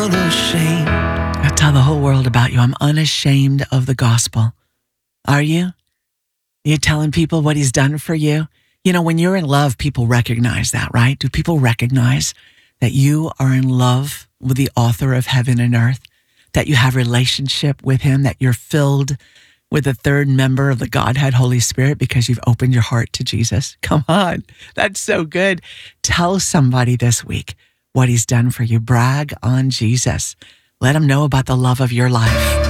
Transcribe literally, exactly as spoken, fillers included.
unashamed. I tell the whole world about you. I'm unashamed of the gospel. Are you? You're telling people what he's done for you? You know, when you're in love, people recognize that, right? Do people recognize that you are in love with the author of heaven and earth, that you have relationship with him, that you're filled with the third member of the Godhead, Holy Spirit, because you've opened your heart to Jesus? Come on. That's so good. Tell somebody this week what he's done for you. Brag on Jesus. Let him know about the love of your life.